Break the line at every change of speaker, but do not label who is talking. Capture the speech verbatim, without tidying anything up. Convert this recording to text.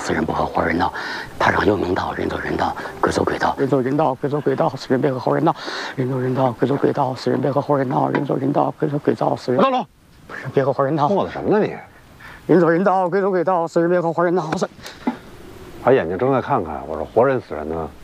死人不和活人闹，爬上有名道，人走人道，鬼走鬼道，人走人道，鬼走鬼道，死人别和活人闹，人走人道，鬼走鬼道，死人别和活人闹，人走人道，鬼走鬼道，死人。
老老，
不是别和活人闹，
磨叨什么呢你？
人走人道，鬼走鬼道，死人别和活人闹。
把眼睛睁开看看，我说活人死人呢？